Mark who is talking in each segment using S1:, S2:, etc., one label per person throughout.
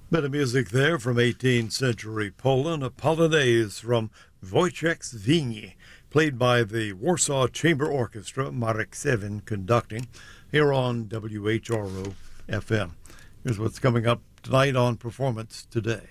S1: Bit of music there from 18th century Poland, a polonaise from Wojciech Zwingli, played by the Warsaw Chamber Orchestra, Marek Sevin conducting, here on WHRO FM. Here's what's coming up tonight on Performance Today.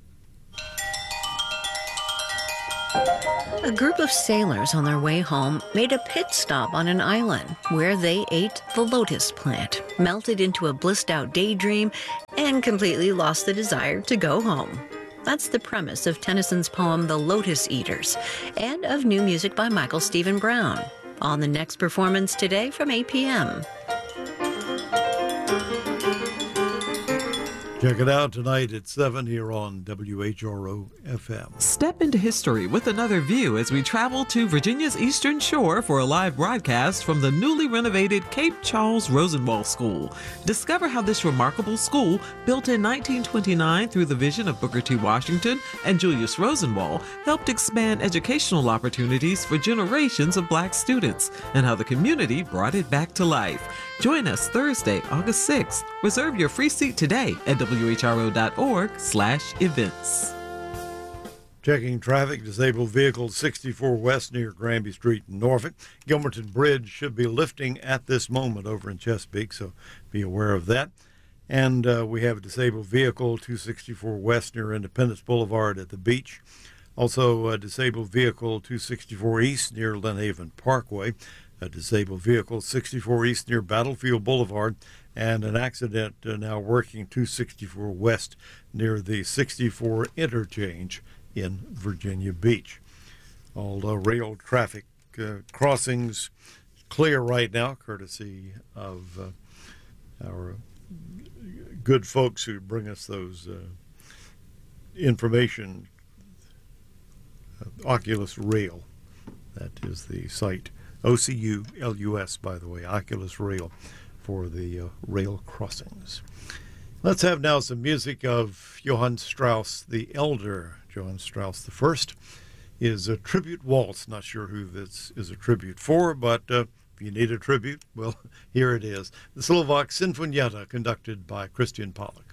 S2: A group of sailors on their way home made a pit stop on an island where they ate the lotus plant, melted into a blissed-out daydream, and completely lost the desire to go home. That's the premise of Tennyson's poem The Lotus Eaters, and of new music by Michael Stephen Brown, on the next Performance Today from 8 p.m.
S1: Check it out tonight at 7 here on WHRO FM.
S3: Step into history with another view as we travel to Virginia's Eastern Shore for a live broadcast from the newly renovated Cape Charles Rosenwald School. Discover how this remarkable school, built in 1929 through the vision of Booker T. Washington and Julius Rosenwald, helped expand educational opportunities for generations of Black students, and how the community brought it back to life. Join us Thursday, August 6th. Reserve your free seat today at whro.org/events.
S1: Checking traffic, disabled vehicle 64 West near Granby Street in Norfolk. Gilmerton Bridge should be lifting at this moment over in Chesapeake, so be aware of that. And we have a disabled vehicle 264 West near Independence Boulevard at the beach. Also, a disabled vehicle 264 East near Lynn Haven Parkway. A disabled vehicle 64 East near Battlefield Boulevard, and an accident now working 264 West near the 64 interchange in Virginia Beach. All rail traffic crossings clear right now, courtesy of our good folks who bring us those information. Oculus Rail, that is the site. OCULUS, by the way, Oculus Rail, for the rail crossings. Let's have now some music of Johann Strauss the Elder. Johann Strauss I is a tribute waltz. Not sure who this is a tribute for, but if you need a tribute, well, here it is. The Slovak Sinfonietta, conducted by Christian Pollock.